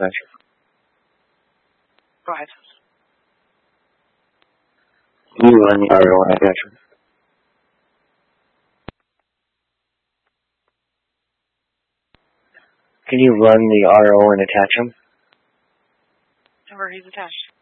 dispatcher. Go ahead. Can you run the RO and attach him? Can you run the RO and attach him? Where he's attached.